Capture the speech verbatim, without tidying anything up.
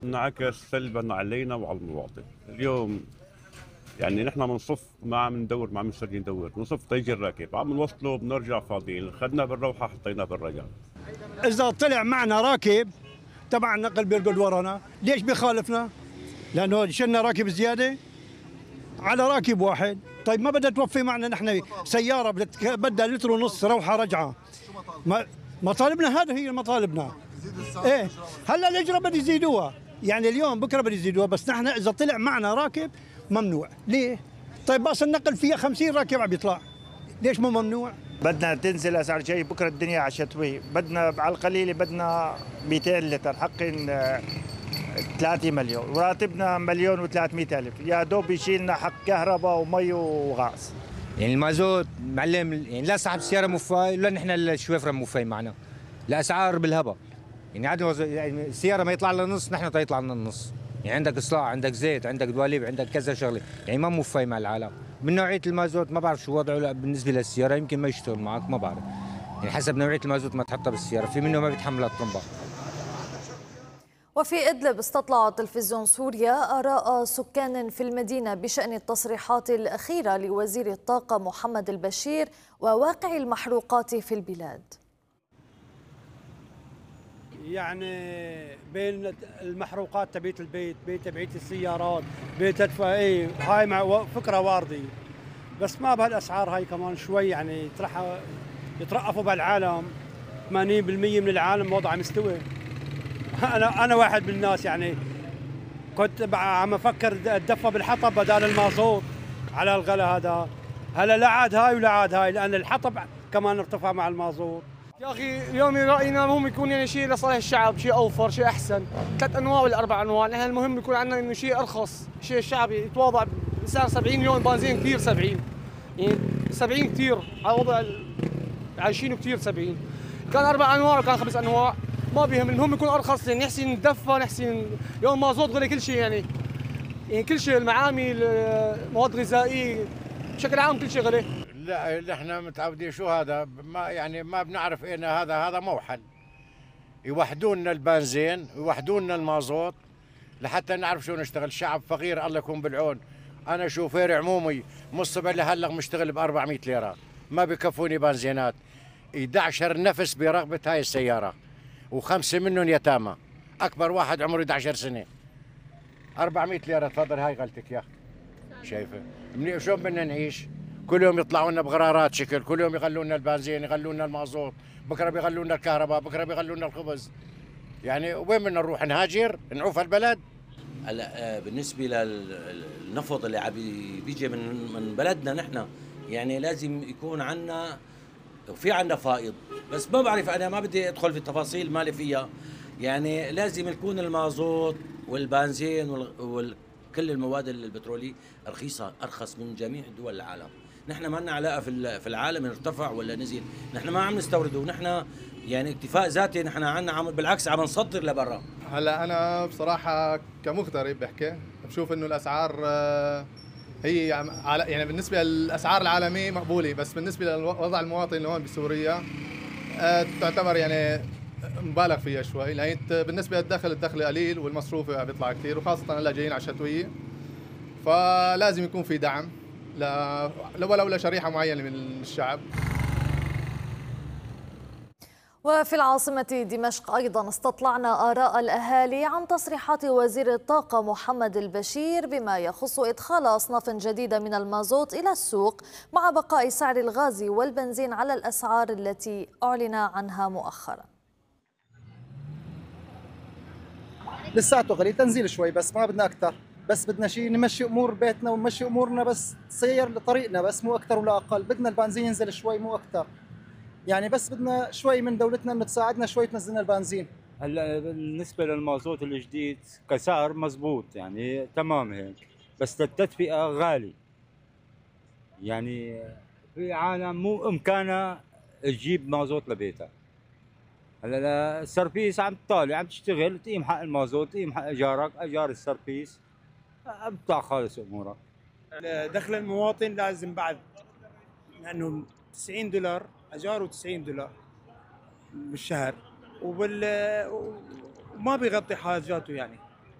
انعكس سلبا علينا وعلى المواطن. اليوم يعني نحن بنصف، ما عم ندور، ما عم نسترجي ندور، بنصف تيجي الراكب عم نوصله بنرجع فاضيين، خدناه بالروحه حطيناه بالرجاء. اذا طلع معنا راكب تبع النقل بيرقد ورانا، ليش بيخالفنا؟ لانه شلنا راكب زياده على راكب واحد. طيب ما بدها توفي معنا نحن سياره بدها لتر ونص روحه رجعه. ما مطالبنا، هذا هي مطالبنا. ايه هلا الاجره بده يزيدوها، يعني اليوم بكره بده يزيدوها، بس نحن اذا طلع معنا راكب ممنوع. ليه؟ طيب باص النقل فيها خمسين راكب عم يطلع، ليش مو ممنوع؟ بدنا تنزل اسعار شيء، بكره الدنيا عشتوي، بدنا على القليل بدنا مئتين لتر حقين ثلاثة مليون، وراتبنا مليون و300 الف، يا دوب يشيلنا حق كهرباء ومي وغاز. يعني المازوت معلم، يعني لا صاحب السياره موفاي ولا نحن الشويفره موفاي معنا. الاسعار بالهبا، يعني عندنا يعني السياره ما يطلع لنا نص، نحن يطلع لنا النص. يعني عندك اصلاع، عندك زيت، عندك دواليب، عندك كذا شغله، يعني ما موفاي مع العالم. من نوعيه المازوت ما بعرف شو وضعه، لا بالنسبه للسياره يمكن ما يشتغل معك، ما بعرف. يعني حسب نوعيه المازوت ما تحطها بالسياره، في منه ما بيتحمل الطرمبه. وفي إدلب استطلع تلفزيون سوريا آراء سكان في المدينة بشأن التصريحات الأخيرة لوزير الطاقة محمد البشير وواقع المحروقات في البلاد. يعني بين المحروقات تبيت البيت، بيت تبعيت السيارات، بيت تدفع، اي هاي مع فكرة واردة، بس ما بهالأسعار هاي كمان شوي يعني يترقفوا بالعالم. ثمانين بالمئة من العالم وضعه مستوي. انا انا واحد من الناس يعني كنت عم افكر اتدفى بالحطب بدال المازوت على الغلا هذا. هلا لا عاد هاي ولا عاد هاي، لان الحطب كمان ارتفع مع المازوت. يا اخي اليوم راينا المهم يكون يعني شيء لصالح الشعب، شيء اوفر، شيء احسن. ثلاث انواع ولا اربع انواع، نحن المهم يكون عندنا انه شيء ارخص، شيء الشعب يتواضع. بسعر سبعين مليون بنزين كثير، سبعين يعني سبعين كثير على وضع عايشينه، كثير سبعين. كان اربع انواع وكان خمس انواع ما بيهم، المهم يكون ارخص، يعني نحسن ندفى، نحسن يوم مازوت غلي كل شيء، يعني يعني كل شيء، المعامل، مواد غذائيه بشكل عام كل شيء غلي. لا اللي احنا متعودين شو هذا، ما يعني ما بنعرف ان هذا هذا موحل. يوحدوا لنا البنزين، يوحدوا لنا المازوت لحتى نعرف شو نشتغل. شعب فقير الله يكون بالعون. انا شوفير عمومي من الصبح لهلا مشتغل ب أربعمئة ليره، ما بكفوني بنزينات. احد عشر نفس برغبه هاي السياره، وخمسه منهم يتامى، اكبر واحد عمره احد عشر سنه. أربعمئة ليره تفضل، هاي غلتك يا اخي. شايفه منيح شلون بدنا نعيش؟ كل يوم يطلعوا لنا بغرارات شكل، كل يوم يغلوا لنا البنزين، يغلوا لنا المازوت، بكره بيغلوا لنا الكهرباء، بكره بيغلوا لنا الخبز. يعني وين بدنا نروح؟ نهاجر؟ نعوف البلد؟ هلا بالنسبه للنفط اللي عم بيجي من من بلدنا نحن، يعني لازم يكون عندنا، في عندنا فائض، بس ما بعرف، انا ما بدي ادخل في التفاصيل مالي فيها. يعني لازم يكون المازوت والبنزين وكل المواد البتروليه رخيصه، ارخص من جميع دول العالم. نحن ما لنا علاقه في في العالم ارتفع ولا نزل، نحن ما عم نستورده، ونحن يعني اكتفاء ذاتي، نحن عندنا عم بالعكس عم نصدر لبرا. هلا انا بصراحه كمغترب بحكي بشوف انه الاسعار هي يعني بالنسبه للاسعار العالميه مقبوله، بس بالنسبه لوضع المواطن اللي هون بسوريا تعتبر يعني مبالغ فيها شوي، لان بالنسبه للدخل، الدخل قليل والمصروف بيطلع كثير، وخاصه هلا جايين على الشتويه، فلازم يكون في دعم ل ولو لشريحه معينه من الشعب. وفي العاصمة دمشق أيضا استطلعنا آراء الأهالي عن تصريحات وزير الطاقة محمد البشير بما يخص إدخال أصناف جديدة من المازوت إلى السوق، مع بقاء سعر الغاز والبنزين على الأسعار التي أعلن عنها مؤخرا. لساته غلي، تنزيل شوي بس ما بدنا أكثر، بس بدنا شيء نمشي أمور بيتنا ونمشي أمورنا، بس تسير لطريقنا بس، مو أكثر ولا أقل. بدنا البنزين ينزل شوي مو أكثر، يعني بس بدنا شوي من دولتنا انه تساعدنا شوي تنزلنا البنزين. هلا بالنسبه للمازوت الجديد كسعر مزبوط، يعني تمام هيك، بس للتدفئه غالي. يعني في عالم مو امكانها تجيب مازوت لبيتها. هلا السربيس عم تطالع، عم تشتغل، تقيم حق المازوت، تقيم حق ايجارك، ايجار السربيس، عم بتطلع خالص امورك. دخل المواطن لازم بعد، لانه تسعين دولار اجاره، تسعين دولار بالشهر، وبال وما بيغطي حاجاته يعني.